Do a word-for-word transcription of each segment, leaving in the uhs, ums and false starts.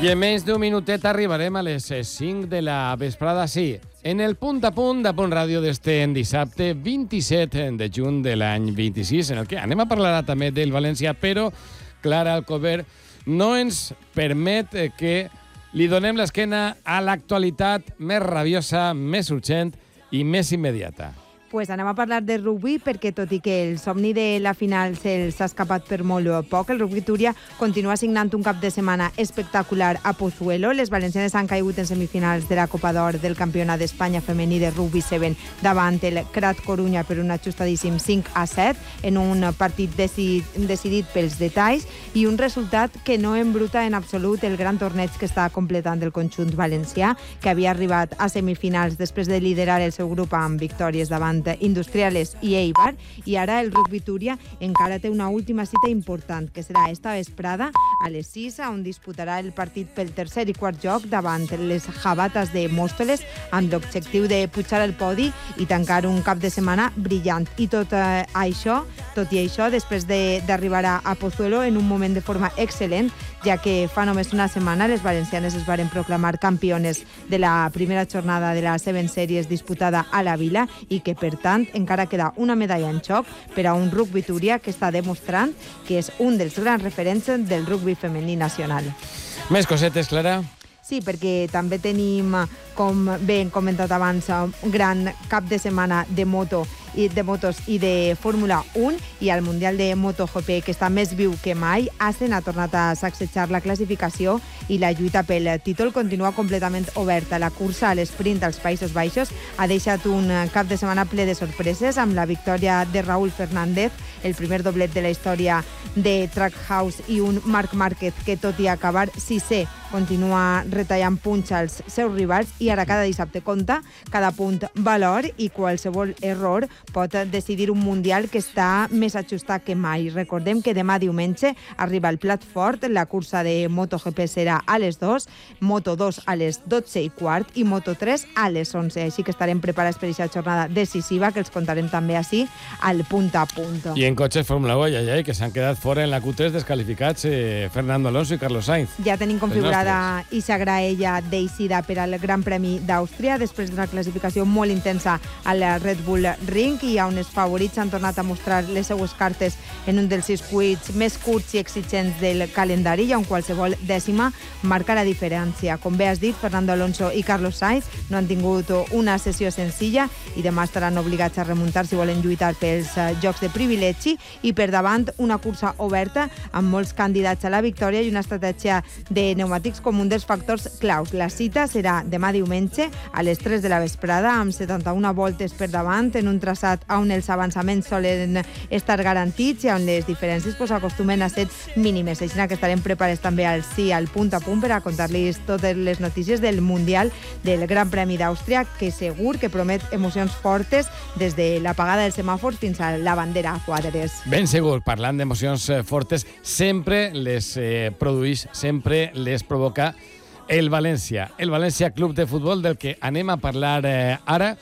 I en menys d'un minutet arribarem a les cinc de la vesprada, sí, en el punt a punt de Punt Ràdio d'este dissabte vint-i-set de juny de l'any vint-i-sis, en el que anem a parlar també del València, però Clara Alcover no ens permet que li donem l'esquena a l'actualitat més rabiosa, més urgent i més immediata. Pues anem a parlar de rugby perquè, tot i que el somni de la final se'ls ha escapat per molt poc, el Rugby Túria continua signant un cap de setmana espectacular a Pozuelo. Les valencianes han caigut en semifinals de la Copa d'Or del Campionat d'Espanya femení de rugby set davant el Crat Corunya per un ajustadíssim cinc a set en un partit decidit, decidit pels detalls i un resultat que no embruta en absolut el gran torneig que està completant el conjunt valencià, que havia arribat a semifinals després de liderar el seu grup amb victòries davant Industriales i Eibar, i ara el Rugby Túria encara té una última cita important, que serà esta vesprada a les sis, on disputarà el partit pel tercer i quart lloc davant les Jabatas de Móstoles, amb l'objectiu de pujar al podi i tancar un cap de setmana brillant. I tot eh, això, tot i això, després d'arribar a, a Pozuelo en un moment de forma excel·lent, ja que fa només una setmana les valencianes es varen proclamar campiones de la primera jornada de la Seven Series disputada a la Vila i que, per tant, encara queda una medalla en joc per a un Rugby Túria que està demostrant que és un dels grans referents del rugby femení nacional. Més cosetes, Clara? Sí, perquè també tenim, com bé hem comentat abans, un gran cap de setmana de moto i de motos i de Fórmula un, i al Mundial de MotoGP, que està més viu que mai. Assen ha tornat a sacsejar la classificació i la lluita pel títol continua completament oberta. La cursa a l'esprint als Països Baixos ha deixat un cap de setmana ple de sorpreses, amb la victòria de Raúl Fernández, el primer doblet de la història de Trackhouse, i un Marc Márquez que, tot i acabar sisè, continua retallant punts als seus rivals. I ara cada dissabte compta, cada punt valor, i qualsevol error pot decidir un Mundial que està més ajustat que mai. Recordem que demà diumenge arriba el plat fort. La cursa de MotoGP serà a les dues, Moto dos a les dotze i quart i Moto tres a les onze. Així que estarem preparats per aquesta jornada decisiva, que els contarem també així al punt a punt. I en cotxes Fórmula un, ja, ja, que s'han quedat fora en la Q tres descalificats eh, Fernando Alonso i Carlos Sainz. Ja tenim configurada ixa graella d'eixida per al Gran Premi d'Àustria, després d'una classificació molt intensa al Red Bull Ring, i on els favorits han tornat a mostrar les seues cartes en un dels circuits més curts i exigents del calendari, i on qualsevol dècima marca la diferència. Com bé has dit, Fernando Alonso i Carlos Sainz no han tingut una sessió senzilla i demà estaran obligats a remuntar si volen lluitar pels jocs de privilegi, i per davant una cursa oberta amb molts candidats a la victòria i una estratègia de pneumàtics com un dels factors claus. La cita serà demà diumenge a les tres de la vesprada, amb setanta-una voltes per davant, en un traçat on els avançaments solen estar garantits i on les diferències pues, acostumen a ser mínimes. Així que estarem preparats també al sí, al punt a punt, per a contar-los totes les notícies del Mundial del Gran Premi d'Àustria, que segur que promet emocions fortes des de l'apagada dels semàfors fins a la bandera a quadres. Ben segur, parlant d'emocions fortes, sempre les eh, produeix, sempre les provoca el València, el València Club de Futbol, del que anem a parlar eh, ara.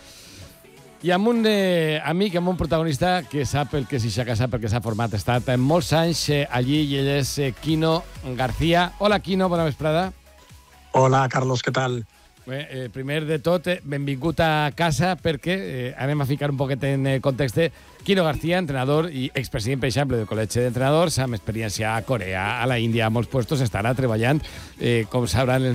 I amb un eh, amic, amb un protagonista que sap el que és ixa casa, perquè s'ha format, ha estat molts anys eh, allí, i ell és eh, Quino García. Hola, Quino, bona vesprada. Hola, Carlos, què tal? Bé, eh, primer de tot, eh, benvingut a casa, perquè eh, anem a ficar un poquet en eh, context. Quino García, entrenador i expresident, per exemple, del Col·legi d'Entrenadors, amb experiència a Corea, a la Índia, a molts puestos, estarà treballant, eh, com sabran